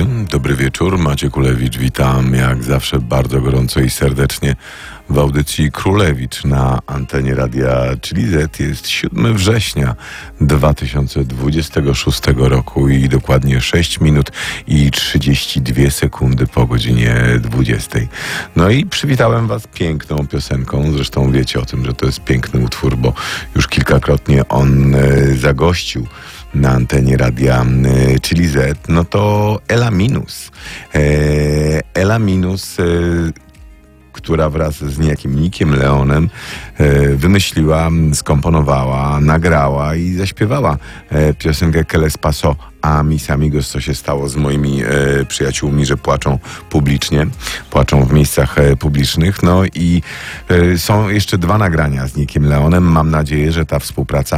dobry wieczór. Maciek Kulewicz, witam jak zawsze bardzo gorąco i serdecznie w audycji Królewicz na antenie radia Czyli Z. Jest 7 września 2026 roku i dokładnie 6 minut i 32 sekundy po godzinie 20. No i przywitałem was piękną piosenką. Zresztą wiecie o tym, że to jest piękny utwór, bo już kilkakrotnie on zagościł na antenie radia Czyli Z. No to Ela Minus. Ela Minus, która wraz z niejakim Nickiem Leonem wymyśliła, skomponowała, nagrała i zaśpiewała piosenkę Que les paso a mis amigos, co się stało z moimi przyjaciółmi, że płaczą publicznie, płaczą w miejscach publicznych. No i są jeszcze 2 nagrania z Nickiem Leonem. Mam nadzieję, że ta współpraca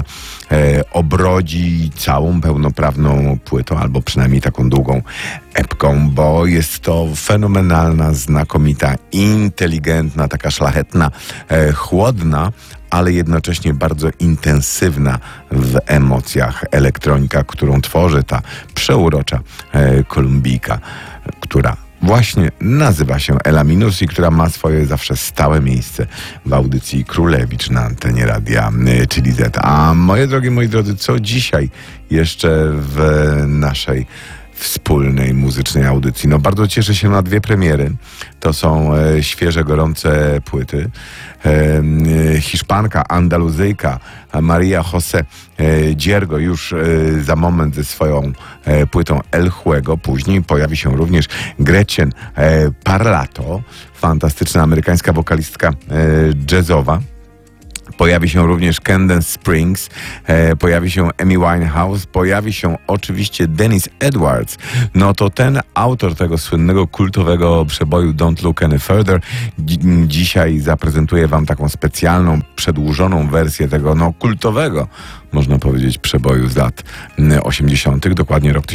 obrodzi całą pełnoprawną płytą, albo przynajmniej taką długą epką, bo jest to fenomenalna, znakomita, inteligentna, taka szlachetna, chłodna, ale jednocześnie bardzo intensywna w emocjach elektronika, którą tworzy ta przeurocza Kolumbijka, która właśnie nazywa się Ela Minus i która ma swoje zawsze stałe miejsce w audycji Królewicz na antenie radia Czyli Z. A moje drogie, moi drodzy, co dzisiaj jeszcze w naszej wspólnej muzycznej audycji? No bardzo cieszę się na 2 premiery. To są świeże, gorące płyty. Hiszpanka, Andaluzyjka Maria José Dziergo już za moment ze swoją płytą El Juego. Później pojawi się również Gretchen Parlato, fantastyczna amerykańska wokalistka jazzowa. Pojawi się również Candace Springs, pojawi się Amy Winehouse, pojawi się oczywiście Dennis Edwards. No to ten autor tego słynnego, kultowego przeboju Don't Look Any Further dzisiaj zaprezentuje wam taką specjalną, przedłużoną wersję tego kultowego, można powiedzieć, przeboju z lat 80., dokładnie rok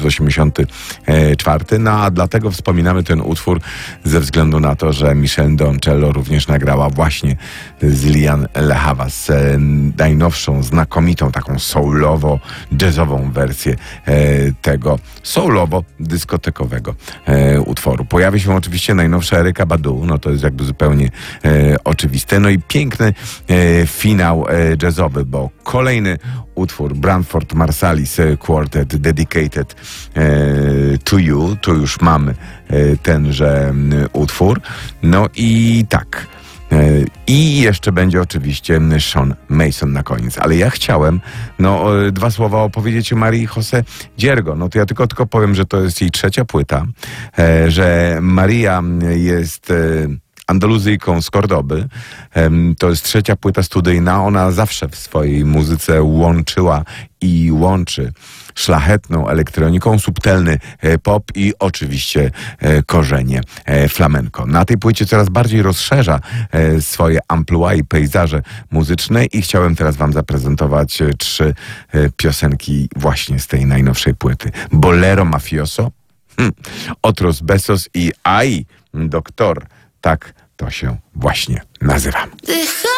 1984. No a dlatego wspominamy ten utwór ze względu na to, że Michelle Doncello również nagrała właśnie z Lian Le Havas najnowszą, znakomitą, taką soulowo-jazzową wersję tego soulowo-dyskotekowego utworu. Pojawi się oczywiście najnowsza Erykah Badu, no to jest jakby zupełnie oczywiste. No i piękny finał jazzowy, bo kolejny utwór Branford Marsalis Quartet Dedicated to You. Tu już mamy tenże utwór. No i tak. I jeszcze będzie oczywiście Sean Mason na koniec. Ale ja chciałem 2 słowa opowiedzieć o Marii José Dziergo. No to ja tylko powiem, że to jest jej 3. płyta, że Maria jest Andaluzyjką z Kordoby. To jest 3. płyta studyjna. Ona zawsze w swojej muzyce łączyła i łączy szlachetną elektroniką, subtelny pop i oczywiście korzenie flamenco. Na tej płycie coraz bardziej rozszerza swoje amplua i pejzaże muzyczne i chciałem teraz wam zaprezentować 3 piosenki właśnie z tej najnowszej płyty. Bolero Mafioso, Otros Besos i Ay, Doktor. Tak to się właśnie nazywa.